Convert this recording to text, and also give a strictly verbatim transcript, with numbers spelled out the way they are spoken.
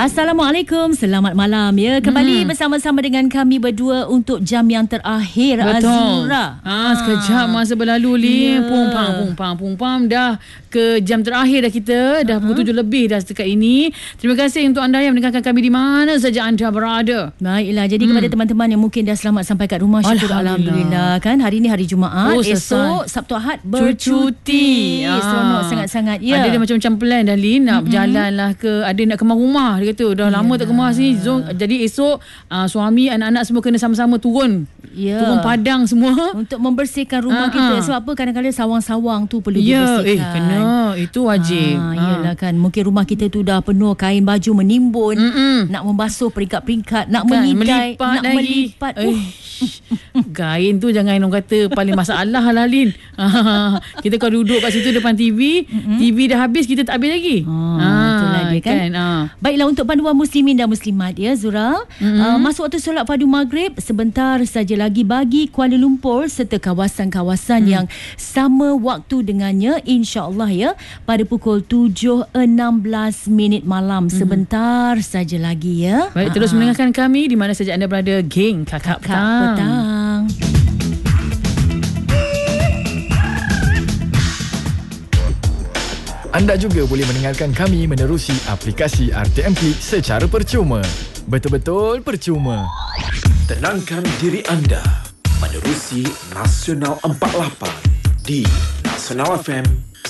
Assalamualaikum, selamat malam ya. Kembali hmm. bersama-sama dengan kami berdua untuk jam yang terakhir. Betul. Azura. Ah, sekejap masa berlalu Lin. Yeah. Pumpang, pumpang, pumpang. Dah ke jam terakhir dah kita. Dah uh-huh. pukul tujuh lebih dah setakat ini. Terima kasih untuk anda yang mendengarkan kami di mana saja anda berada. Baiklah, jadi hmm. kepada teman-teman yang mungkin dah selamat sampai kat rumah, syukur Alhamdulillah. Kan hari ni hari Jumaat, oh, esok Sabtu Ahad bercuti. Ah. Seronok sangat-sangat ya. Ada dia macam-macam plan dah Lin. Nak mm-hmm. berjalan lah ke, ada nak kemas rumah. Dia kata dah lama tak kemas ni. So, jadi esok uh, suami, anak-anak semua kena sama-sama turun. Yeah. Turun padang semua untuk membersihkan rumah uh-huh. kita. Sebab apa, kadang-kadang sawang-sawang tu perlu yeah. dibersihkan. Eh kena, itu wajib. Ah, yelah kan, mungkin rumah kita tu dah penuh kain baju menimbun. Mm-mm. Nak membasuh peringkat-peringkat, nak kan, menyikai, melipat nak lagi. melipat. Uh. Kain tu jangan orang kata paling masalah lah Lin. Kita kalau duduk kat situ depan T V, mm-hmm. T V dah habis, kita tak habis lagi. Oh, ah, itulah dia kan. kan? Ah. Baiklah, untuk panduan muslimin dan muslimat ya Zura. Mm-hmm. Uh, masuk waktu solat fardu maghrib sebentar saja lagi bagi Kuala Lumpur serta kawasan-kawasan mm. yang sama waktu dengannya, insya-Allah ya, pada pukul tujuh enam belas minit malam. Mm-hmm. Sebentar saja lagi ya. Baik, terus uh-huh. mendengarkan kami di mana saja anda berada, geng Kakak, Kakak Petang. Petang. Anda juga boleh mendengarkan kami menerusi aplikasi R T M Click secara percuma. Betul-betul percuma. Tenangkan diri anda menerusi Nasional empat puluh lapan di Nasional F M